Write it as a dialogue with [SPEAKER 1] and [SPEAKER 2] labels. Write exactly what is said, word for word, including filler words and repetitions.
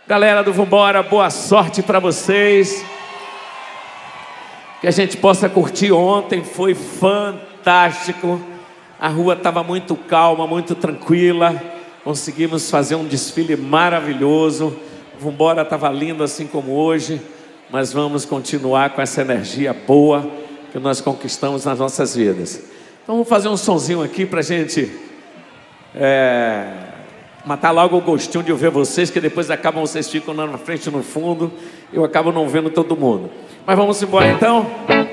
[SPEAKER 1] Galera do Vambora, boa sorte para vocês. Que a gente possa curtir. Ontem foi fantástico. A rua estava muito calma, muito tranquila. Conseguimos fazer um desfile maravilhoso. O Vambora estava lindo assim como hoje. Mas vamos continuar com essa energia boa que nós conquistamos nas nossas vidas. Então vamos fazer um sonzinho aqui para a gente é, matar logo o gostinho de eu ver vocês, que depois acabam, vocês ficam na frente e no fundo, eu acabo não vendo todo mundo. Mas vamos embora então.